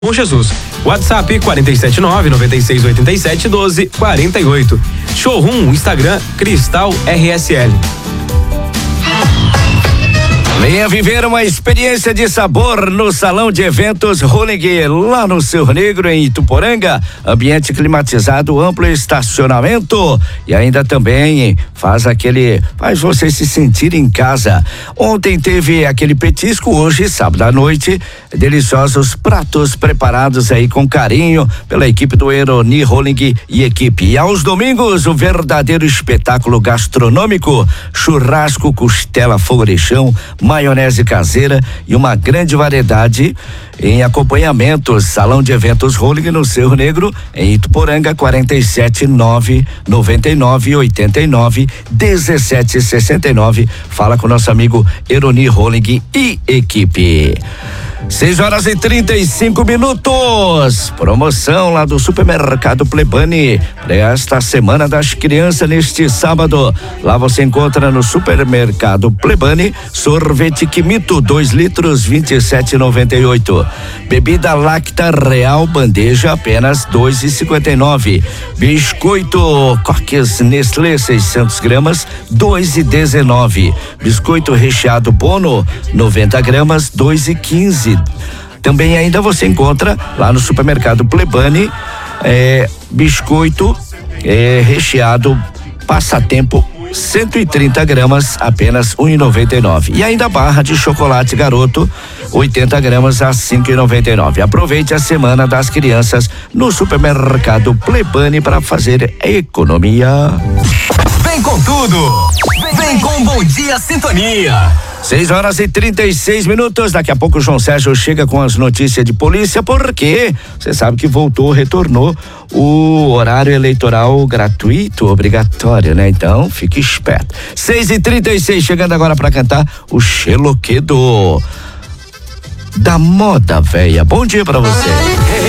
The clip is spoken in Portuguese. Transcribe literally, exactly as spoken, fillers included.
Bom Jesus. WhatsApp quarenta e sete nove, noventa e seis, oitenta e sete, doze, quarenta e oito. Showroom, Instagram, Cristal R S L. Venha viver uma experiência de sabor no Salão de Eventos Roling, lá no Cerro Negro, em Ituporanga. Ambiente climatizado, amplo estacionamento e ainda também faz aquele, faz você se sentir em casa. Ontem teve aquele petisco, hoje, sábado à noite, deliciosos pratos preparados aí com carinho pela equipe do Eroni Roling e equipe. E aos domingos, o verdadeiro espetáculo gastronômico, churrasco, costela, fogo de chão, maionese caseira e uma grande variedade em acompanhamentos. Salão de Eventos Roling no Cerro Negro, em Ituporanga, quarenta e sete nove, noventa e nove, oitenta e nove, dezessete sessenta e nove. Fala com nosso amigo Eroni Roling e equipe. seis horas e trinta e cinco minutos. Promoção lá do Supermercado Plebani para esta Semana das Crianças neste sábado. Lá você encontra no Supermercado Plebani sorvete Quimito dois litros vinte e sete e noventa e oito. Bebida Lacta Real bandeja apenas dois e cinquenta e nove. Biscoito Coques Nestlé seiscentos gramas dois e dezenove. Biscoito recheado Bono noventa gramas dois e quinze. Também ainda você encontra lá no Supermercado Plebani é, biscoito é, recheado Passatempo cento e trinta gramas, apenas um e noventa e nove. E ainda barra de chocolate Garoto oitenta gramas a cinco e noventa e nove. Aproveite a Semana das Crianças no Supermercado Plebani para fazer economia. Vem com tudo! Vem com Bom Dia Sintonia! seis horas e trinta e seis minutos. Daqui a pouco o João Sérgio chega com as notícias de polícia, porque você sabe que voltou, retornou o horário eleitoral gratuito, obrigatório, né? Então, fique esperto. seis e trinta e seis, chegando agora para cantar o Xeloquedo da Moda Véia. Bom dia para você.